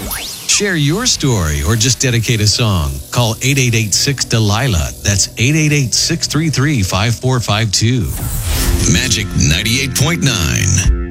Share your story or just dedicate a song. Call 888-6-DELILAH. That's 888-633-5452. Magic 98.9.